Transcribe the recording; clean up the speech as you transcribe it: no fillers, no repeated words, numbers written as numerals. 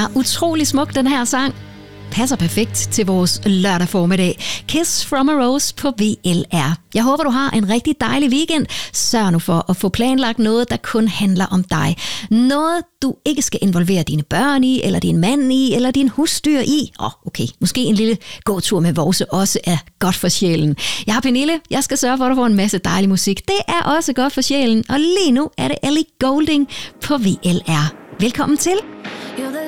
utrolig smuk, den her sang. Passer perfekt til vores lørdag formiddag. Kiss from a Rose på VLR. Jeg håber, du har en rigtig dejlig weekend. Sørg nu for at få planlagt noget, der kun handler om dig. Noget, du ikke skal involvere dine børn i, eller din mand i, eller din husdyr i. Okay, måske en lille gåtur med Vose også er godt for sjælen. Jeg har Pernille. Jeg skal sørge for, at du får en masse dejlig musik. Det er også godt for sjælen. Og lige nu er det Ellie Goulding på VLR. Velkommen til.